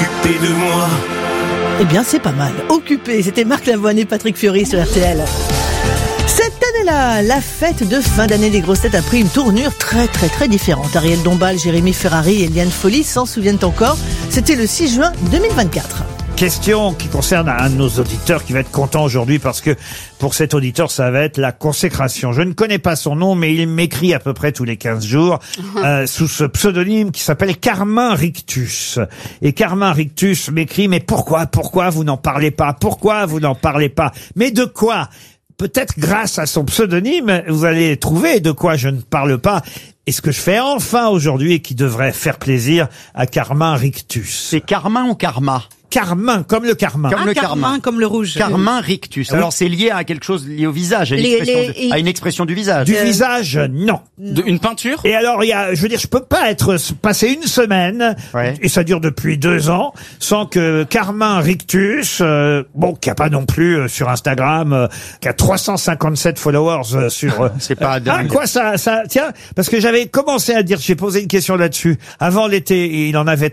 occupé de moi. Eh bien, c'est pas mal. Occupé, c'était Marc Lavoine et Patrick Fiori sur RTL. Cette année-là, la fête de fin d'année des grosses têtes a pris une tournure très différente. Ariel Dombal, Jérémy Ferrari et Liane Folly s'en souviennent encore. C'était le 6 juin 2024. Question qui concerne un de nos auditeurs qui va être content aujourd'hui parce que pour cet auditeur, ça va être la consécration. Je ne connais pas son nom, mais il m'écrit à peu près tous les 15 jours sous ce pseudonyme qui s'appelle Carmin Rictus. Et Carmin Rictus m'écrit, mais pourquoi vous n'en parlez pas? Pourquoi vous n'en parlez pas? Mais de quoi? Peut-être grâce à son pseudonyme, vous allez trouver de quoi je ne parle pas. Et ce que je fais enfin aujourd'hui et qui devrait faire plaisir à Carmin Rictus. C'est Carmin ou Karma? Carmin, comme le carmin. Comme le carmin, comme le rouge. Carmin Rictus. Oui. Alors c'est lié à quelque chose lié au visage, à une expression du visage. Du visage, non. Une peinture? Et alors, je peux pas passer une semaine, et ça dure depuis 2 ans, sans que Carmin Rictus, qui a pas non plus sur Instagram, qui a 357 followers sur... C'est pas dingue. quoi ça, tiens, parce que j'avais commencé à dire, j'ai posé une question là-dessus, avant l'été, il en avait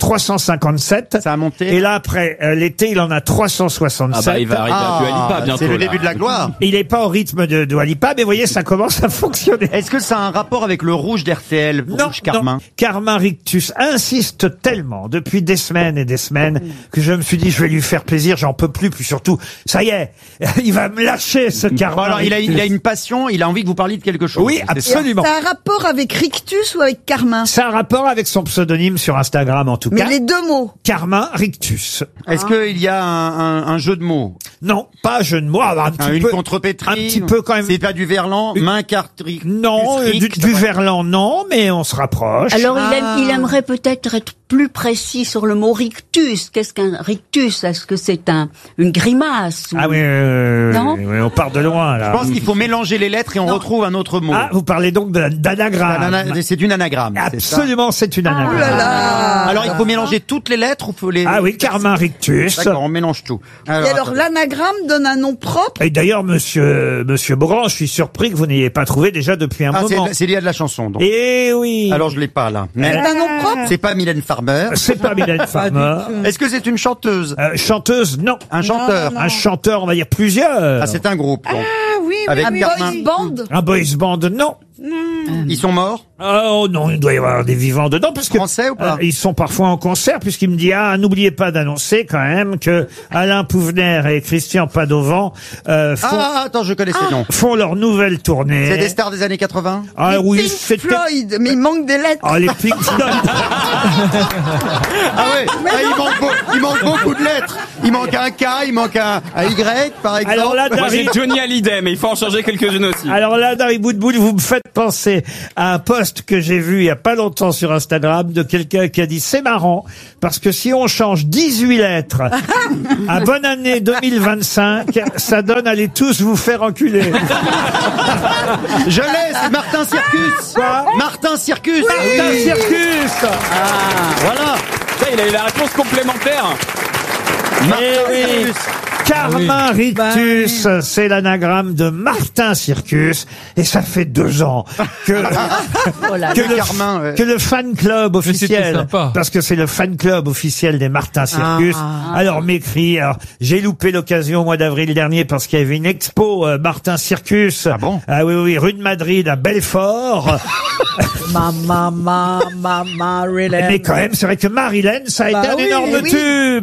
357. Ça a monté. Et là, après l'été, il en a 367. Ah bah, il va arriver à Dua Lipa bientôt. C'est le début de la gloire. Il est pas au rythme de Dua Lipa, mais vous voyez, ça commence à fonctionner. Est-ce que ça a un rapport avec le rouge d'RTL? Rouge Carmin. Non. Carmin Rictus insiste tellement depuis des semaines et des semaines que je me suis dit, je vais lui faire plaisir, j'en peux plus, puis surtout, ça y est, il va me lâcher ce Carmin. Alors, il a une passion, il a envie que vous parliez de quelque chose. Oui, absolument. Ça a un rapport avec Rictus ou avec Carmin? Ça a un rapport avec son pseudonyme sur Instagram, en tout cas. Mais les deux mots. Carmin Rictus. Est-ce qu'il y a un jeu de mots? Non, pas jeu de mots. Une contrepétrie? Un petit peu quand même. C'est pas du verlan? Main cartrique? Non, du verlan, non, mais on se rapproche. Alors il aimerait peut-être être plus précis sur le mot rictus. Qu'est-ce qu'un rictus? Est-ce que c'est une grimace ou... Ah oui, non, oui, on part de loin là. Je pense qu'il faut mélanger les lettres et on retrouve un autre mot. Ah, vous parlez donc d'anagramme. C'est une anagramme. Absolument, c'est une anagramme. Oh là là. Alors il faut mélanger toutes les lettres ou faut les... Ah oui, Carmin Rictus. D'accord, on mélange tout. Et alors l'anagramme donne un nom propre? Et d'ailleurs, monsieur Beaugrand, je suis surpris que vous n'ayez pas trouvé déjà depuis un moment. C'est lié à de la chanson, donc. Eh oui. Alors je l'ai pas, là. C'est un nom propre? C'est pas Mylène Farmer. C'est pas Mylène Farmer. Est-ce que c'est une chanteuse? Chanteuse, non. Un chanteur? Un chanteur, on va dire plusieurs. Ah, c'est un groupe, donc. Ah oui, Avec un Carmin. boys band? Un boys band, non. Ils sont morts? Oh non, il doit y avoir des vivants dedans parce que Français ou pas? Ils sont parfois en concert puisqu'il me dit n'oubliez pas d'annoncer quand même que Alain Pouvener et Christian Padovan Attends, je connais ces noms. font leur nouvelle tournée. C'est des stars des années 80? Ah oui, Pink c'était Floyd, mais il manque des lettres. les Pink Floyd. Ah ouais, il manque beaucoup de lettres. Il manque un K, il manque un Y, par exemple. Alors là, Moi j'ai Dari, Johnny Hallyday, mais il faut en changer quelques-unes aussi. alors là, Dari Boudboul, vous me faites penser à un post que j'ai vu il y a pas longtemps sur Instagram de quelqu'un qui a dit c'est marrant parce que si on change 18 lettres à bonne année 2025, ça donne allez tous vous faire enculer. Je l'ai, c'est Martin Circus. Quoi? Martin Circus. Martin Circus. Voilà. Ça, il a eu la réponse complémentaire. Martin Circus. Carmin Rictus, c'est l'anagramme de Martin Circus, et ça fait 2 ans que que le fan club officiel, parce que c'est le fan club officiel des Martin Circus, alors m'écrit. Alors j'ai loupé l'occasion au mois d'avril dernier parce qu'il y avait une expo Martin Circus. Ah bon? Ah oui, rue de Madrid à Belfort. Maman, Mais quand même, c'est vrai que Marilyn, ça a été un énorme tube.